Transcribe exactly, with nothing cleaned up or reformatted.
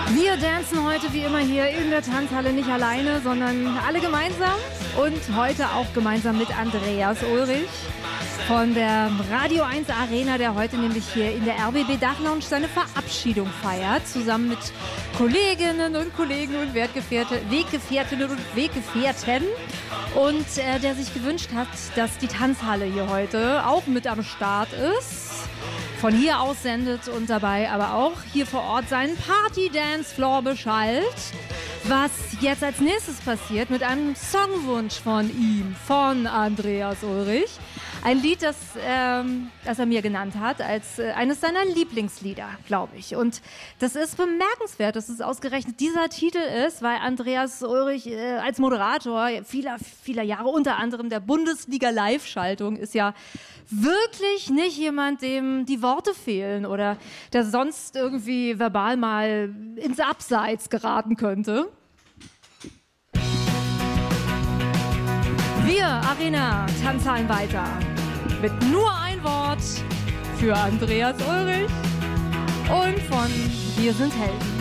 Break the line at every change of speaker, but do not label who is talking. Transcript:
Wir tanzen heute wie immer hier in der Tanzhalle nicht alleine, sondern alle gemeinsam und heute auch gemeinsam mit Andreas Ulrich von der Radio eins Arena, der heute nämlich hier in der R B B Dachlounge seine Verabschiedung feiert, zusammen mit Kolleginnen und Kollegen und Weggefährte, Weggefährtinnen und Weggefährten und äh, der sich gewünscht hat, dass die Tanzhalle hier heute auch mit am Start ist. Von hier aus sendet und dabei aber auch hier vor Ort seinen Party-Dance-Floor beschallt. Was jetzt als nächstes passiert mit einem Songwunsch von ihm, von Andreas Ulrich. Ein Lied, das, ähm, das er mir genannt hat, als äh, eines seiner Lieblingslieder, glaube ich. Und das ist bemerkenswert, dass es ausgerechnet dieser Titel ist, weil Andreas Ulrich äh, als Moderator vieler, vieler Jahre, unter anderem der Bundesliga-Live-Schaltung, ist ja wirklich nicht jemand, dem die Worte fehlen oder der sonst irgendwie verbal mal ins Abseits geraten könnte. Wir, Arena, tanzhallen weiter. Mit nur ein Wort für Andreas Ulrich und von Wir sind Helden.